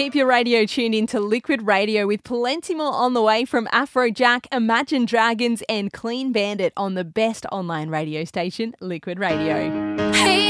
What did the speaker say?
Keep your radio tuned into Liquid Radio with plenty more on the way from Afrojack, Imagine Dragons and Clean Bandit on the best online radio station, Liquid Radio. Hey.